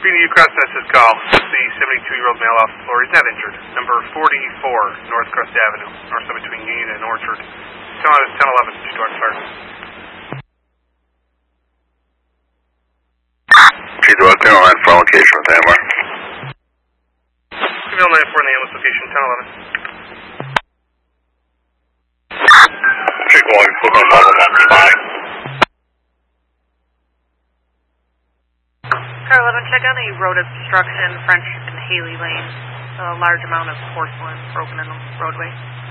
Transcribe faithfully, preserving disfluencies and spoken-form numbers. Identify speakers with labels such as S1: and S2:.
S1: Receiving you cross access call. The seventy-two-year-old male off the floor. He's not injured. Number forty-four, North Crest Avenue, north side between Union and Orchard. ten eleven, Stuart Fire.
S2: Chief Rock, ten eleven, phone location with A M R.
S1: Female nine four in the ambulance location, ten eleven.
S2: Chief Rock, put on level one, responding.
S3: Car eleven, check on a road obstruction, French and Haley Lane. A large amount of porcelain broken in the roadway.